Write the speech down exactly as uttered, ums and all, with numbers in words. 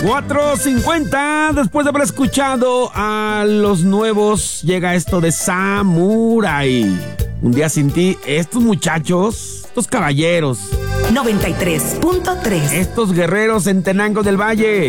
cuatro cincuenta, después de haber escuchado a los nuevos, llega esto de Samurai. Un día sin ti, estos muchachos, estos caballeros. noventa y tres punto tres. Estos guerreros en Tenango del Valle.